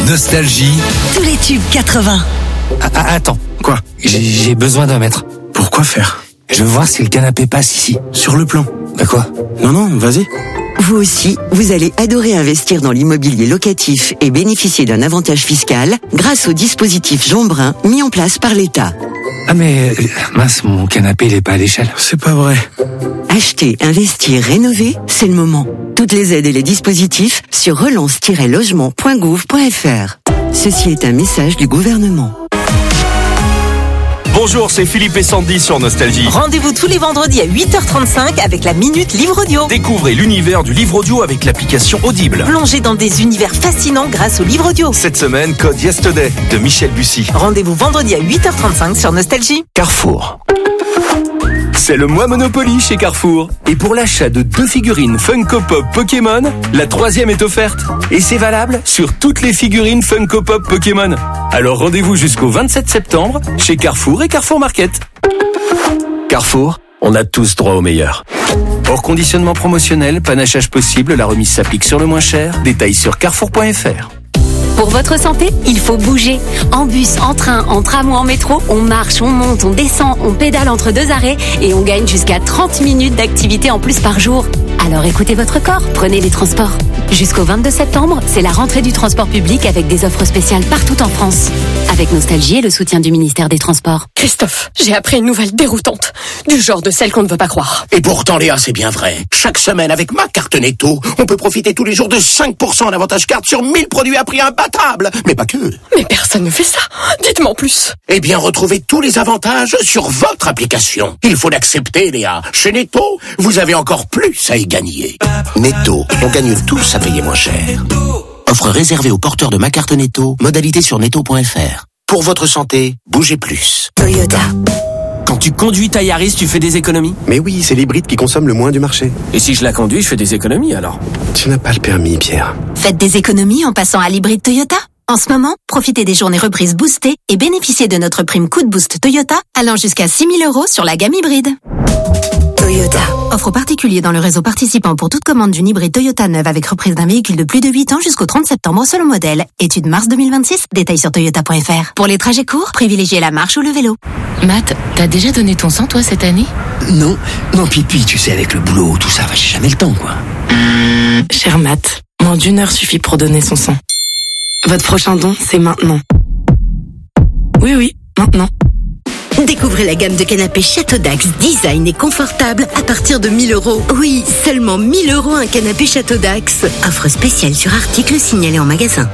Nostalgie. Tous les tubes 80. Attends, quoi? J'ai besoin d'un mètre. Pourquoi faire? Je veux voir si le canapé passe ici. Sur le plan. Bah quoi? Non, vas-y. Vous aussi, vous allez adorer investir dans l'immobilier locatif et bénéficier d'un avantage fiscal grâce au dispositif Jean Brun mis en place par l'État. Ah mais, mince, mon canapé il est pas à l'échelle. C'est pas vrai. Acheter, investir, rénover, c'est le moment. Toutes les aides et les dispositifs sur relance-logement.gouv.fr. Ceci est un message du gouvernement. Bonjour, c'est Philippe et Sandy sur Nostalgie. Rendez-vous tous les vendredis à 8h35 avec la Minute Livre Audio. Découvrez l'univers du livre audio avec l'application Audible. Plongez dans des univers fascinants grâce au livre audio. Cette semaine, Code Yesterday de Michel Bussy. Rendez-vous vendredi à 8h35 sur Nostalgie. Carrefour. C'est le mois Monopoly chez Carrefour. Et pour l'achat de 2 figurines Funko Pop Pokémon, la 3e est offerte. Et c'est valable sur toutes les figurines Funko Pop Pokémon. Alors rendez-vous jusqu'au 27 septembre chez Carrefour et Carrefour Market. Carrefour, on a tous droit au meilleur. Hors conditionnement promotionnel, panachage possible, la remise s'applique sur le moins cher. Détails sur carrefour.fr. Pour votre santé, il faut bouger. En bus, en train, en tram ou en métro, on marche, on monte, on descend, on pédale entre 2 arrêts et on gagne jusqu'à 30 minutes d'activité en plus par jour. Alors écoutez votre corps, prenez les transports. Jusqu'au 22 septembre, c'est la rentrée du transport public avec des offres spéciales partout en France. Avec Nostalgie et le soutien du ministère des Transports. Christophe, j'ai appris une nouvelle déroutante. Du genre de celle qu'on ne veut pas croire. Et pourtant, Léa, c'est bien vrai. Chaque semaine, avec ma carte Netto, on peut profiter tous les jours de 5% d'avantage carte sur 1000 produits à prix imbattable. Mais pas que. Mais personne ne fait ça. Dites-moi en plus. Eh bien, retrouvez tous les avantages sur votre application. Il faut l'accepter, Léa. Chez Netto, vous avez encore plus à y gagner. Netto, on gagne tous à payer moins cher. Offre réservée aux porteurs de ma carte Netto. Modalité sur netto.fr. Pour votre santé, bougez plus. Toyota. Quand tu conduis ta Yaris, tu fais des économies? Mais oui, c'est l'hybride qui consomme le moins du marché. Et si je la conduis, je fais des économies alors? Tu n'as pas le permis, Pierre. Faites des économies en passant à l'hybride Toyota. En ce moment, profitez des journées reprises boostées et bénéficiez de notre prime coup de boost Toyota allant jusqu'à 6 000 € sur la gamme hybride. Toyota. Offre aux particuliers dans le réseau participant pour toute commande d'une hybride Toyota neuve avec reprise d'un véhicule de plus de 8 ans jusqu'au 30 septembre selon modèle. Étude mars 2026, détails sur toyota.fr. Pour les trajets courts, privilégiez la marche ou le vélo. Matt, t'as déjà donné ton sang toi cette année? Non, Pipi, tu sais, avec le boulot, tout ça, j'ai jamais le temps, quoi. Cher Matt, moins d'1 heure suffit pour donner son sang. Votre prochain don, c'est maintenant. Oui, maintenant. Découvrez la gamme de canapés Château d'Axe, design et confortable à partir de 1 000 €. Oui, seulement 1 000 € un canapé Château d'Axe. Offre spéciale sur article signalé en magasin.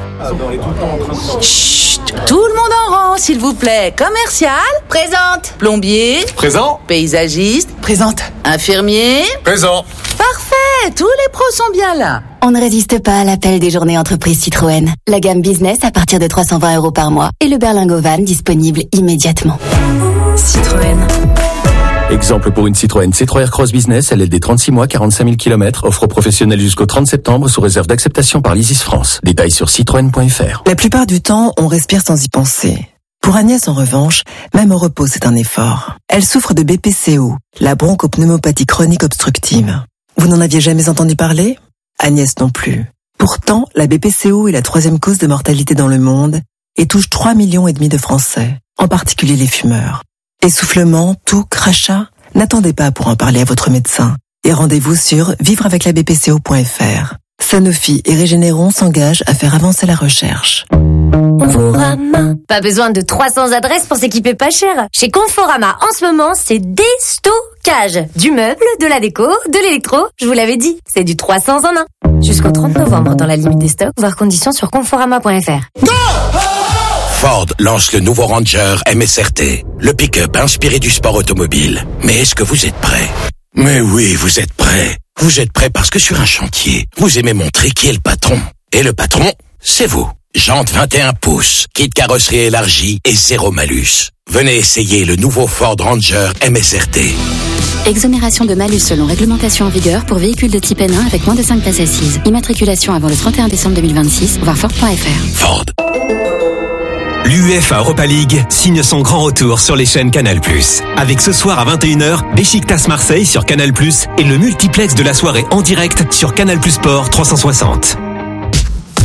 Chut, tout le monde en rang, s'il vous plaît. Commercial, présente. Plombier, Présent. paysagiste, Présente. infirmier. Présent. Parfait, tous les pros sont bien là. On ne résiste pas à l'appel des journées entreprises Citroën. La gamme business à partir de 320 € par mois et le berlingot van disponible immédiatement. Citroën. Exemple pour une Citroën C3 Cross Business, LLD 36 mois, 45 000 km, offre professionnelle jusqu'au 30 septembre sous réserve d'acceptation par l'ISIS France. Détails sur citroën.fr. La plupart du temps, on respire sans y penser. Pour Agnès, en revanche, même au repos, c'est un effort. Elle souffre de BPCO, la bronchopneumopathie chronique obstructive. Vous n'en aviez jamais entendu parler? Agnès non plus. Pourtant, la BPCO est la 3e cause de mortalité dans le monde et touche 3,5 millions de Français, en particulier les fumeurs. Essoufflement, toux, crachat? N'attendez pas pour en parler à votre médecin. Et rendez-vous sur vivreaveclabpco.fr. Sanofi et Régénéron s'engagent à faire avancer la recherche. Conforama. Pas besoin de 300 adresses pour s'équiper pas cher. Chez Conforama, en ce moment, c'est déstockage. Du meuble, de la déco, de l'électro. Je vous l'avais dit, c'est du 300 en 1. Jusqu'au 30 novembre dans la limite des stocks, voir conditions sur conforama.fr. Ford lance le nouveau Ranger MSRT, le pick-up inspiré du sport automobile. Mais est-ce que vous êtes prêts? Mais oui, vous êtes prêts. Vous êtes prêts parce que sur un chantier, vous aimez montrer qui est le patron. Et le patron, c'est vous. Jantes 21 pouces, kit carrosserie élargie et 0 malus. Venez essayer le nouveau Ford Ranger MSRT. Exonération de malus selon réglementation en vigueur pour véhicules de type N1 avec moins de 5 places assises. Immatriculation avant le 31 décembre 2026, voir Ford.fr. Ford. L'UEFA Europa League signe son grand retour sur les chaînes Canal+. Avec ce soir à 21h, Beşiktaş Marseille sur Canal+, et le multiplex de la soirée en direct sur Canal+ Sport 360.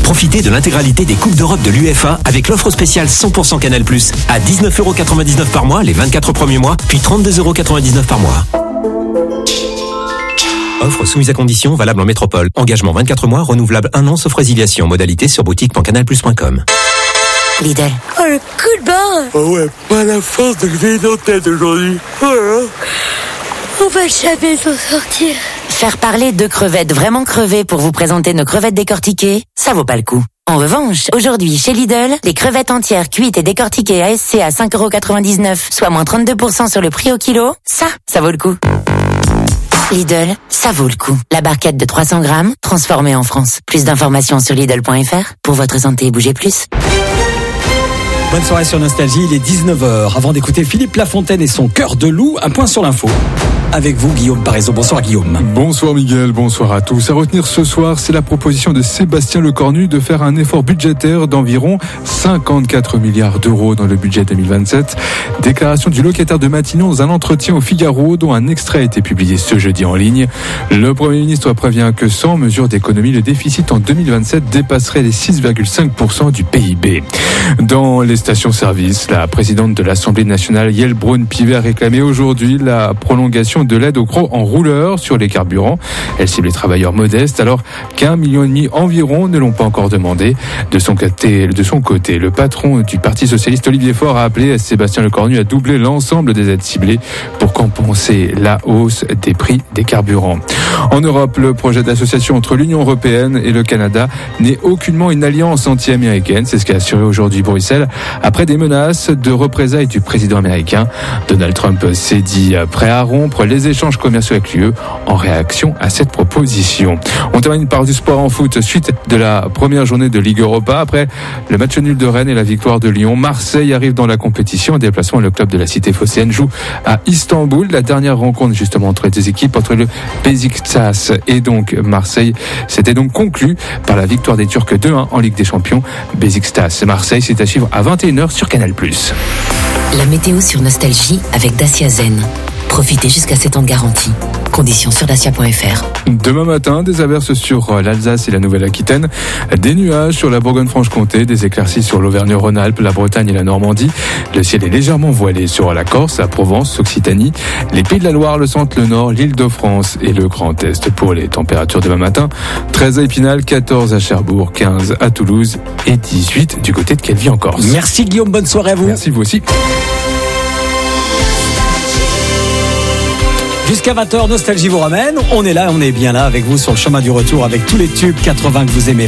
Profitez de l'intégralité des Coupes d'Europe de l'UEFA avec l'offre spéciale 100% Canal+, à 19,99€ par mois les 24 premiers mois, puis 32,99€ par mois. Offre soumise à conditions, valable en métropole. Engagement 24 mois, renouvelable 1 an, sauf résiliation. Modalité sur boutique.canalplus.com. Lidl. Oh, le coup de barre. Oh ouais, pas la force de lever nos têtes aujourd'hui. Oh là. On va jamais s'en sortir. Faire parler de crevettes vraiment crevées pour vous présenter nos crevettes décortiquées, ça vaut pas le coup. En revanche, aujourd'hui, chez Lidl, les crevettes entières cuites et décortiquées ASC à 5,99€, soit moins 32% sur le prix au kilo, ça vaut le coup. Lidl, ça vaut le coup. La barquette de 300 grammes, transformée en France. Plus d'informations sur Lidl.fr. Pour votre santé, bougez plus. Bonne soirée sur Nostalgie, il est 19h. Avant d'écouter Philippe Lafontaine et son cœur de loup, un point sur l'info. Avec vous, Guillaume Parézo. Bonsoir, Guillaume. Bonsoir, Miguel. Bonsoir à tous. À retenir ce soir, c'est la proposition de Sébastien Lecornu de faire un effort budgétaire d'environ 54 milliards d'euros dans le budget 2027. Déclaration du locataire de Matignon dans un entretien au Figaro, dont un extrait a été publié ce jeudi en ligne. Le Premier ministre prévient que sans mesure d'économie, le déficit en 2027 dépasserait les 6,5% du PIB. Dans les stations-service, la présidente de l'Assemblée nationale, Yael Braun-Pivet, a réclamé aujourd'hui la prolongation de l'aide au gros en rouleur sur les carburants. Elle cible les travailleurs modestes, alors qu'1,5 million environ ne l'ont pas encore demandé. De son côté, le patron du Parti socialiste, Olivier Faure, a appelé Sébastien Lecornu à doubler l'ensemble des aides ciblées pour compenser la hausse des prix des carburants. En Europe, le projet d'association entre l'Union européenne et le Canada n'est aucunement une alliance anti-américaine. C'est ce qu'a assuré aujourd'hui Bruxelles après des menaces de représailles du président américain. Donald Trump s'est dit prêt à rompre les échanges commerciaux avec l'UE en réaction à cette proposition. On termine par du sport en foot suite de la première journée de Ligue Europa. Après le match nul de Rennes et la victoire de Lyon, Marseille arrive dans la compétition. En déplacement, le club de la cité phocéenne joue à Istanbul. La dernière rencontre justement entre les deux équipes, entre le Beşiktaş et donc Marseille, s'était donc conclue par la victoire des Turcs 2-1 en Ligue des Champions. Beşiktaş-Marseille, c'est à suivre à 21h sur Canal+. La météo sur Nostalgie avec Dacia Zen. Profitez jusqu'à 7 ans de garantie. Conditions sur dacia.fr. Demain matin, des averses sur l'Alsace et la Nouvelle-Aquitaine, des nuages sur la Bourgogne-Franche-Comté, des éclaircies sur l'Auvergne-Rhône-Alpes, la Bretagne et la Normandie. Le ciel est légèrement voilé sur la Corse, la Provence, Occitanie, les Pays de la Loire, le Centre, le Nord, l'Île-de-France et le Grand Est. Pour les températures demain matin, 13 à Épinal, 14 à Cherbourg, 15 à Toulouse et 18 du côté de Calvi en Corse. Merci Guillaume, bonne soirée à vous. Merci, vous aussi. Jusqu'à 20h, Nostalgie vous ramène. On est là, on est bien là avec vous sur le chemin du retour avec tous les tubes 80 que vous aimez.